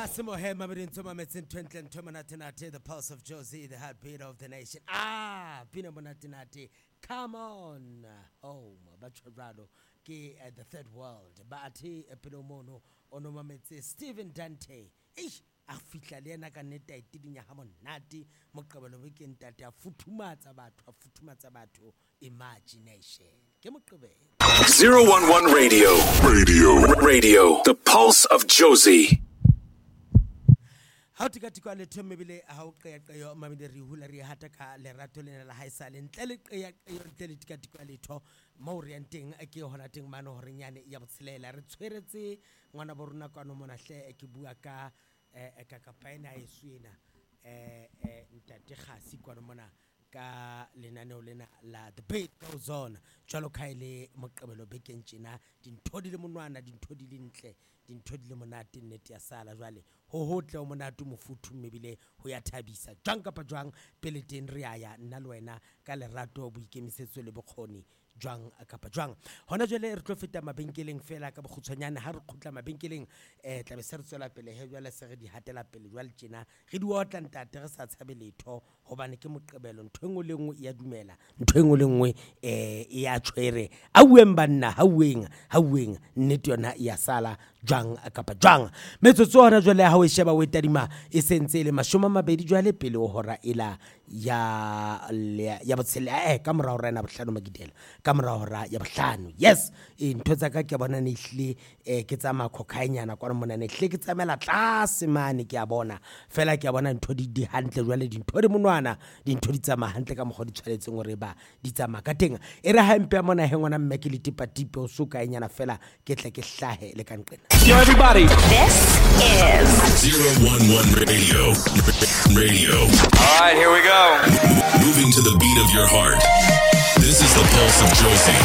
Simohe Mabidin Toma Metzin Twentlen Tomanatinati, the pulse of Josie, the heartbeat of the nation. Pina Monatinati, come on home, Bacharado, Ki at the third world, Bati Epinomono, Onomametsi, Stephen Dante, Afika Lena Ganeta, Tidinya Hamon Nati, Mokabalo Weekend Tata, Futumatabatu, imagination. 011 Radio, the pulse of Josie. How to get to call it Tomibile, how Kayo Mamidi Hulari Hataka, Leratolin, La Haisalin, Telecatiqualito, Morienting, Akionating Mano, Rignani, Yabslela, Retsuerzi, Manaboruna Conomonashe, Ekibuaka, Ekakapena, Suina, Tateja, Siquanomona. Lenano lena la debate goes on Chalo Kaile Mokabelo Bekenchina din todi le monwana din todi lintle din todi le monate netia sala jwale ho hotle monatu mofutu mebile ho ya thabisa jwang kapa jwang pele tin riaya nna le wena ka lerato boikemisetso le bokgoni jwang kapa jwang hona jwale re tlo feta mabenkeleng fela ka bogutshwanyane ha re khutla mabenkeleng tla be se re tswela pele he jwale se re di hatela pele jwale tjena re di otla ntate re sa tshabe letho hobane ke moqebelo ntwengo lengwe ya dumela ntwengo lengwe ya tshwere a bueng banna haueng nnete yona ya sala jwang kapa jwang metsotso hona jwale ha o sheba we tadima e sentse le 20 jwale pele o hora ela ya botshela ka mora hora na bohlano magidela ka mora hora ya bohlano yes ntho tsa ka ke bona ne hle ke tsa makhokainyana kwa mona ne hle ke tsamela tlase mane ke a bona fela ke a bona ntho di hantle jwale dintho di monwana dintho di tsama hantle ka mogodi tshwanetseng gore ba di tsama ka teng e re ha mpe mona he ngwana mme ke le tipatipe o suka enyana fela ke tle ke hlahe le ka nqena. Yo everybody, this is 011 Radio. All right, here we go. Moving to the beat of your heart. This is the pulse of Josie.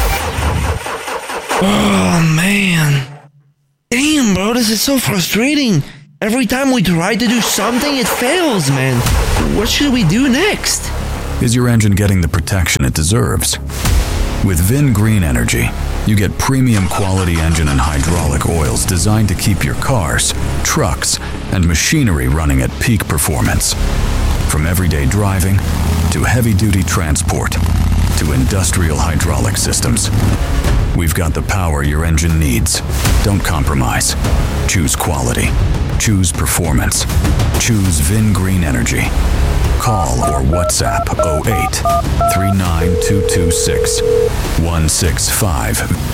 Oh man. Damn, bro, this is so frustrating. Every time we try to do something, it fails, man. What should we do next? Is your engine getting the protection it deserves? With Vin Green Energy, you get premium quality engine and hydraulic oils designed to keep your cars, trucks, and machinery running at peak performance. From everyday driving to heavy-duty transport to industrial hydraulic systems, we've got the power your engine needs. Don't compromise. Choose quality. Choose performance. Choose Vin Green Energy. Call or WhatsApp 08 39226 165.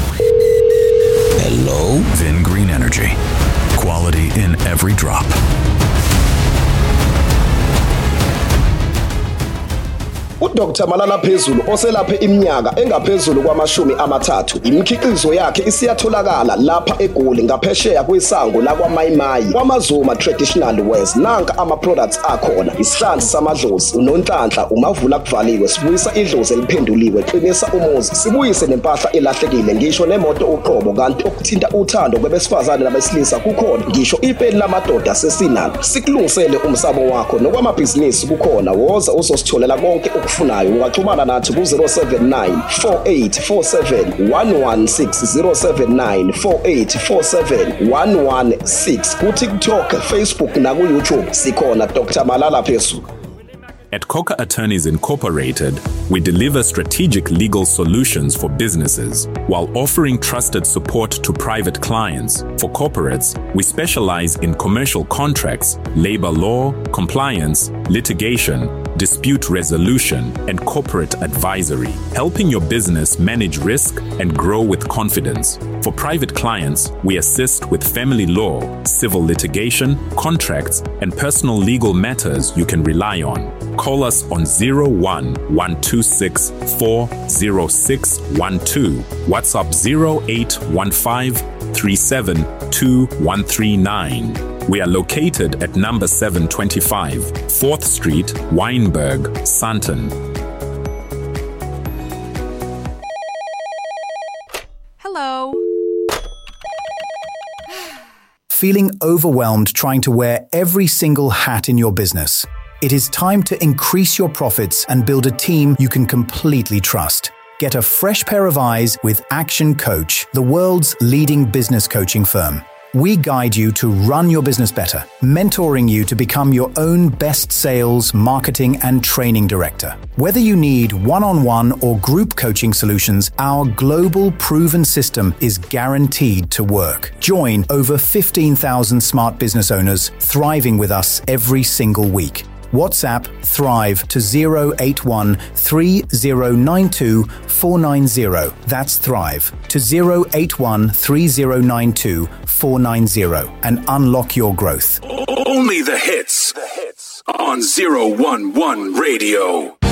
Hello? Vin Green Energy. Quality in every drop. uDr Malala Phezulu oselaphe iminyaka engaphezulu kwama-30 imikhiqizo yakhe isiyatholakala lapha eGoli ngaphesheya kwesango lakwaMayimayi kwaMazuma Traditional Wares nanka ama-products akhona isihlanzi samadlozi unonhlanhla umavula kuvaliwe sibuyisa idlozi eliphenduliwe qinisa umuzi sibuyise nempahla elahlekile ngisho nemoto uqobo kanti okuthinta uthando kwabesifazane nabesilisa kukhona ngisho ipeni lamadoda sesinalo sikulungisele umsamo wakho nokwamabhizinisi kukhona woza uzositholela konke ufunayo ungaxhumana nathi ku-079 4847 116 079 4847 116 ku-TikTok, Facebook na ku-YouTube sikhona Dr. Malala Phezulu. At Coca Attorneys Incorporated, we deliver strategic legal solutions for businesses while offering trusted support to private clients. For corporates, we specialize in commercial contracts, labor law, compliance, litigation, dispute resolution, and corporate advisory, helping your business manage risk and grow with confidence. For private clients, we assist with family law, civil litigation, contracts, and personal legal matters you can rely on. Call us on 01-126-40612, WhatsApp 0815-372139. We are located at number 725, 4th Street, Wynberg, Sandton. hello. Feeling overwhelmed trying to wear every single hat in your business? It is time to increase your profits and build a team you can completely trust. Get a fresh pair of eyes with Action Coach, the world's leading business coaching firm. We guide you to run your business better, mentoring you to become your own best sales, marketing, and training director. Whether you need one-on-one or group coaching solutions, our global proven system is guaranteed to work. Join over 15,000 smart business owners thriving with us every single week. WhatsApp Thrive to 081 3092 490. That's Thrive to 081 3092 490 and unlock your growth. Only the hits on 011 Radio.